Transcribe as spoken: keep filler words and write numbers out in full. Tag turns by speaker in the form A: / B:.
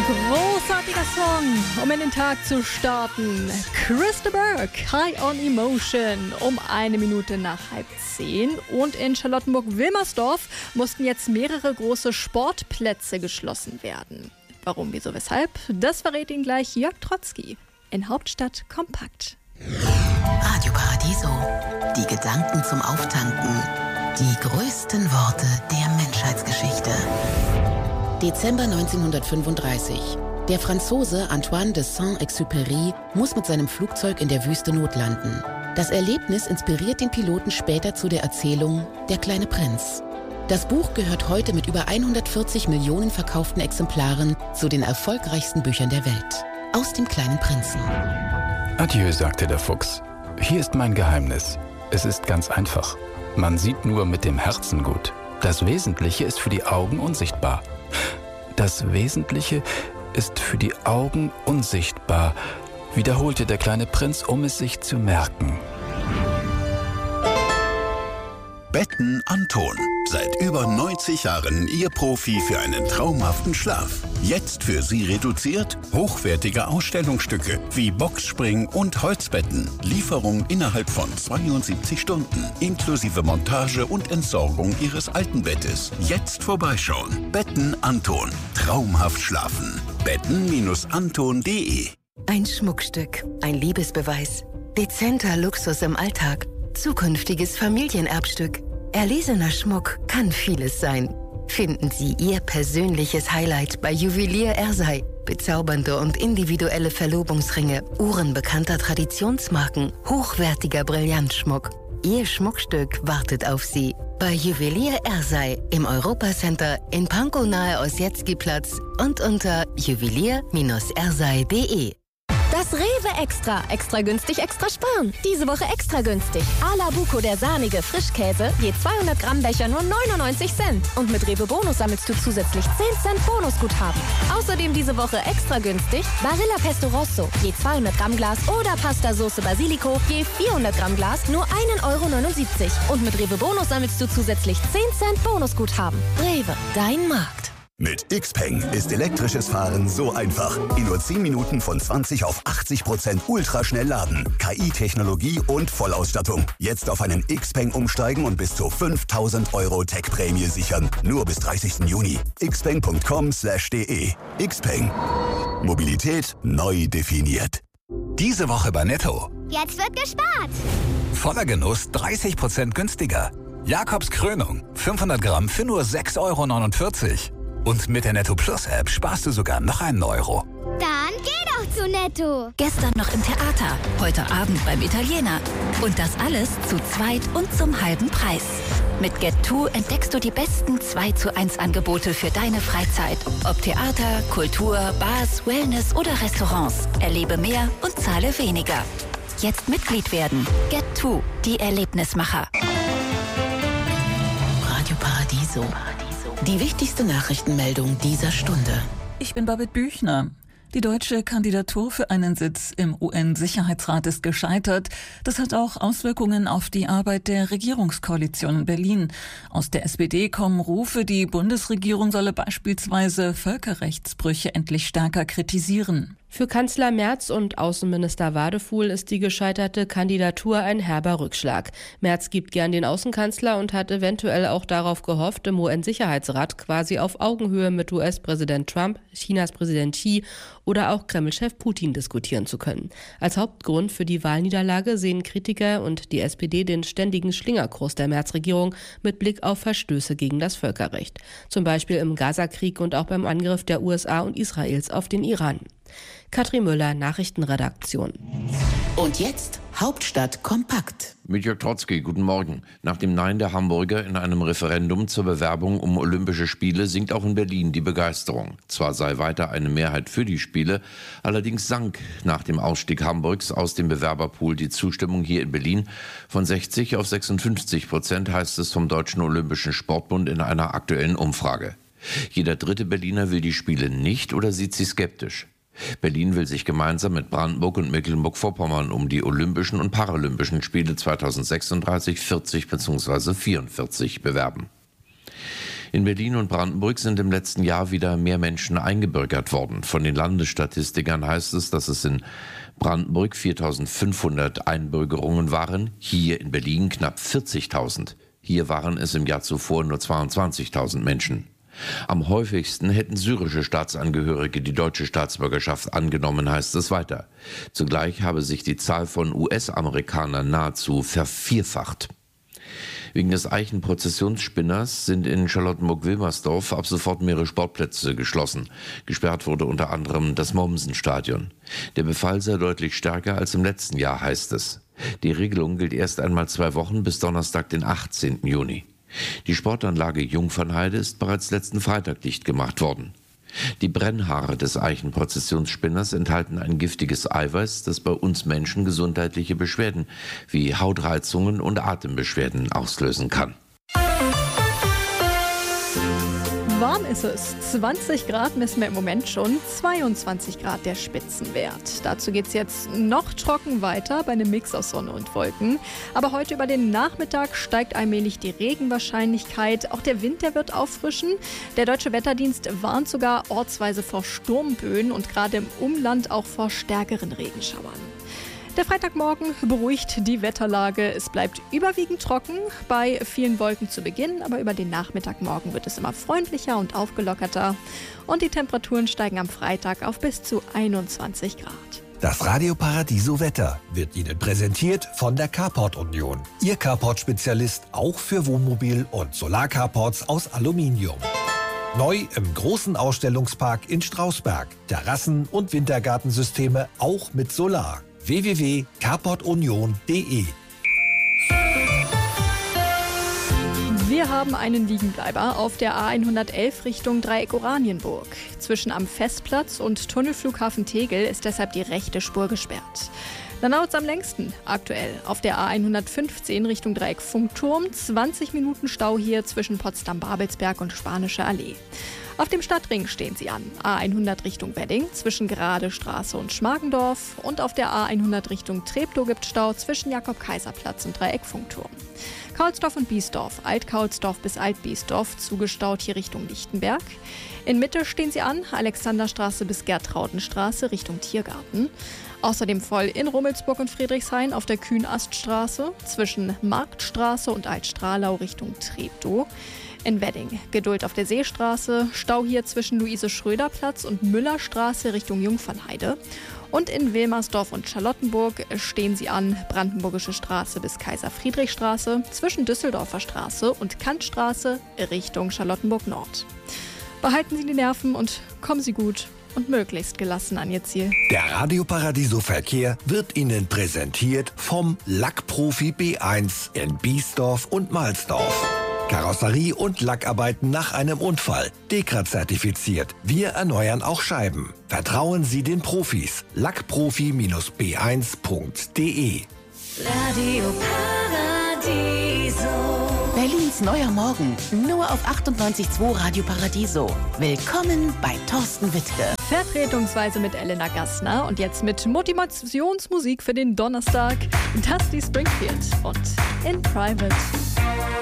A: Großartiger Song, um in den Tag zu starten. Chris de Burgh, High on Emotion, um eine Minute nach halb zehn. Und in Charlottenburg-Wilmersdorf mussten jetzt mehrere große Sportplätze geschlossen werden. Warum, wieso, weshalb? Das verrät Ihnen gleich Jörg Trotzki in Hauptstadt Kompakt.
B: Radio Paradiso, die Gedanken zum Auftanken, die größten Worte der Menschheitsgeschichte. Dezember neunzehnhundertfünfunddreißig. Der Franzose Antoine de Saint-Exupéry muss mit seinem Flugzeug in der Wüste notlanden. Das Erlebnis inspiriert den Piloten später zu der Erzählung Der kleine Prinz. Das Buch gehört heute mit über hundertvierzig Millionen verkauften Exemplaren zu den erfolgreichsten Büchern der Welt. Aus dem kleinen Prinzen.
C: Adieu, sagte der Fuchs. Hier ist mein Geheimnis. Es ist ganz einfach. Man sieht nur mit dem Herzen gut. Das Wesentliche ist für die Augen unsichtbar. Das Wesentliche ist für die Augen unsichtbar, wiederholte der kleine Prinz, um es sich zu merken.
D: Betten Anton. Seit über neunzig Jahren Ihr Profi für einen traumhaften Schlaf. Jetzt für Sie reduziert hochwertige Ausstellungsstücke wie Boxspring und Holzbetten. Lieferung innerhalb von zweiundsiebzig Stunden. Inklusive Montage und Entsorgung Ihres alten Bettes. Jetzt vorbeischauen. Betten Anton. Traumhaft schlafen. betten Anton punkt de.
B: Ein Schmuckstück, ein Liebesbeweis, dezenter Luxus im Alltag, zukünftiges Familienerbstück. Erlesener Schmuck kann vieles sein. Finden Sie Ihr persönliches Highlight bei Juwelier Ersei. Bezaubernde und individuelle Verlobungsringe, Uhren bekannter Traditionsmarken, hochwertiger Brillantschmuck. Ihr Schmuckstück wartet auf Sie. Bei Juwelier Ersei im Europacenter in Pankow nahe Ossietzky-Platz und unter juwelier ersei punkt de.
E: Das Rewe Extra. Extra günstig, extra sparen. Diese Woche extra günstig. Ala Buco, der sahnige Frischkäse, je zweihundert Gramm Becher nur neunundneunzig Cent. Und mit Rewe Bonus sammelst du zusätzlich zehn Cent Bonusguthaben. Außerdem diese Woche extra günstig Barilla Pesto Rosso, je zweihundert Gramm Glas oder Pasta Soße Basilico, je vierhundert Gramm Glas nur ein Euro neunundsiebzig. Und mit Rewe Bonus sammelst du zusätzlich zehn Cent Bonusguthaben. Rewe, dein Markt.
D: Mit Xpeng ist elektrisches Fahren so einfach. In nur zehn Minuten von zwanzig auf achtzig Prozent ultraschnell laden. K I-Technologie und Vollausstattung. Jetzt auf einen Xpeng umsteigen und bis zu fünftausend Euro Tech-Prämie sichern. Nur bis dreißigsten Juni. xpeng punkt com slash de. Xpeng. Mobilität neu definiert.
F: Diese Woche bei Netto.
G: Jetzt wird gespart.
F: Voller Genuss dreißig Prozent günstiger. Jakobs Krönung. fünfhundert Gramm für nur sechs Euro neunundvierzig. Und mit der Netto Plus App sparst du sogar noch einen Euro.
G: Dann geh doch zu Netto.
H: Gestern noch im Theater, heute Abend beim Italiener. Und das alles zu zweit und zum halben Preis. Mit Get zwei entdeckst du die besten zwei zu eins Angebote für deine Freizeit. Ob Theater, Kultur, Bars, Wellness oder Restaurants. Erlebe mehr und zahle weniger. Jetzt Mitglied werden. Get zwei, die Erlebnismacher.
B: Radio Paradiso. Die wichtigste Nachrichtenmeldung dieser Stunde.
I: Ich bin Babette Büchner. Die deutsche Kandidatur für einen Sitz im U N-Sicherheitsrat ist gescheitert. Das hat auch Auswirkungen auf die Arbeit der Regierungskoalition in Berlin. Aus der S P D kommen Rufe, die Bundesregierung solle beispielsweise Völkerrechtsbrüche endlich stärker kritisieren.
J: Für Kanzler Merz und Außenminister Wadefuhl ist die gescheiterte Kandidatur ein herber Rückschlag. Merz gibt gern den Außenkanzler und hat eventuell auch darauf gehofft, im U N-Sicherheitsrat quasi auf Augenhöhe mit U S-Präsident Trump, Chinas Präsident Xi oder auch Kreml-Chef Putin diskutieren zu können. Als Hauptgrund für die Wahlniederlage sehen Kritiker und die S P D den ständigen Schlingerkurs der Merz-Regierung mit Blick auf Verstöße gegen das Völkerrecht. Zum Beispiel im Gaza-Krieg und auch beim Angriff der U S A und Israels auf den Iran. Katrin Müller, Nachrichtenredaktion.
B: Und jetzt Hauptstadt kompakt.
K: Mit Jörg Trotzki, guten Morgen. Nach dem Nein der Hamburger in einem Referendum zur Bewerbung um Olympische Spiele sinkt auch in Berlin die Begeisterung. Zwar sei weiter eine Mehrheit für die Spiele, allerdings sank nach dem Ausstieg Hamburgs aus dem Bewerberpool die Zustimmung hier in Berlin von sechzig auf sechsundfünfzig Prozent, heißt es vom Deutschen Olympischen Sportbund in einer aktuellen Umfrage. Jeder dritte Berliner will die Spiele nicht oder sieht sie skeptisch. Berlin will sich gemeinsam mit Brandenburg und Mecklenburg-Vorpommern um die Olympischen und Paralympischen Spiele zweitausendsechsunddreißig, vierzig bzw. vierundvierzig bewerben. In Berlin und Brandenburg sind im letzten Jahr wieder mehr Menschen eingebürgert worden. Von den Landesstatistikern heißt es, dass es in Brandenburg viertausendfünfhundert Einbürgerungen waren, hier in Berlin knapp vierzigtausend. Hier waren es im Jahr zuvor nur zweiundzwanzigtausend Menschen. Am häufigsten hätten syrische Staatsangehörige die deutsche Staatsbürgerschaft angenommen, heißt es weiter. Zugleich habe sich die Zahl von U S-Amerikanern nahezu vervierfacht. Wegen des Eichenprozessionsspinners sind in Charlottenburg-Wilmersdorf ab sofort mehrere Sportplätze geschlossen. Gesperrt wurde unter anderem das Mommsen-Stadion. Der Befall sei deutlich stärker als im letzten Jahr, heißt es. Die Regelung gilt erst einmal zwei Wochen bis Donnerstag, den achtzehnten Juni. Die Sportanlage Jungfernheide ist bereits letzten Freitag dicht gemacht worden. Die Brennhaare des Eichenprozessionsspinners enthalten ein giftiges Eiweiß, das bei uns Menschen gesundheitliche Beschwerden wie Hautreizungen und Atembeschwerden auslösen kann.
A: Warm ist es. zwanzig Grad messen wir im Moment schon, zweiundzwanzig Grad der Spitzenwert. Dazu geht es jetzt noch trocken weiter bei einem Mix aus Sonne und Wolken. Aber heute über den Nachmittag steigt allmählich die Regenwahrscheinlichkeit. Auch der Wind, der wird auffrischen. Der Deutsche Wetterdienst warnt sogar ortsweise vor Sturmböen und gerade im Umland auch vor stärkeren Regenschauern. Der Freitagmorgen beruhigt die Wetterlage. Es bleibt überwiegend trocken, bei vielen Wolken zu Beginn, aber über den Nachmittagmorgen wird es immer freundlicher und aufgelockerter. Und die Temperaturen steigen am Freitag auf bis zu einundzwanzig Grad.
L: Das Radio Paradiso Wetter wird Ihnen präsentiert von der Carport Union. Ihr Carport-Spezialist auch für Wohnmobil- und Solarcarports aus Aluminium. Neu im großen Ausstellungspark in Strausberg. Terrassen- und Wintergartensysteme auch mit Solar. w w w punkt carport union punkt d e.
A: Wir haben einen Liegenbleiber auf der A hundertelf Richtung Dreieck Oranienburg. Zwischen am Festplatz und Tunnelflughafen Tegel ist deshalb die rechte Spur gesperrt. Dann dauert es am längsten aktuell auf der A hundertfünfzehn Richtung Dreieck Funkturm. zwanzig Minuten Stau hier zwischen Potsdam-Babelsberg und Spanische Allee. Auf dem Stadtring stehen sie an. A hundert Richtung Wedding zwischen Gradestraße und Schmargendorf. Und auf der A hundert Richtung Treptow gibt Stau zwischen Jakob-Kaiser-Platz und Dreieck Funkturm. Kaulsdorf und Biesdorf, Alt-Kaulsdorf bis Alt-Biesdorf, zugestaut hier Richtung Lichtenberg. In Mitte stehen sie an, Alexanderstraße bis Gertraudenstraße Richtung Tiergarten. Außerdem voll in Rummelsburg und Friedrichshain auf der Kühnaststraße zwischen Marktstraße und Altstrahlau Richtung Treptow. In Wedding Geduld auf der Seestraße, Stau hier zwischen Luise-Schröder-Platz und Müllerstraße Richtung Jungfernheide. Und in Wilmersdorf und Charlottenburg stehen sie an, Brandenburgische Straße bis Kaiser-Friedrich-Straße, zwischen Düsseldorfer Straße und Kantstraße Richtung Charlottenburg-Nord. Behalten Sie die Nerven und kommen Sie gut und möglichst gelassen an Ihr Ziel.
L: Der Radio Paradiso Verkehr wird Ihnen präsentiert vom Lackprofi B eins in Biesdorf und Mahlsdorf. Karosserie und Lackarbeiten nach einem Unfall. Dekra-zertifiziert. Wir erneuern auch Scheiben. Vertrauen Sie den Profis. lackprofi B eins punkt d e.
M: Radio Paradiso. Berlins neuer Morgen. Nur auf achtundneunzig Komma zwei Radio Paradiso. Willkommen bei Thorsten Wittke.
A: Vertretungsweise mit Elena Gassner und jetzt mit Motivationsmusik für den Donnerstag. Dusty Springfield und In Private.